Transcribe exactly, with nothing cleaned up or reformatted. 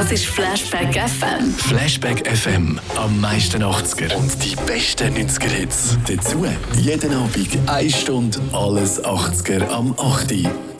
Das ist Flashback F M. Flashback F M. Am meisten achtziger und die besten neunziger-Hits. Dazu jeden Abend eine Stunde alles achtziger am acht Uhr.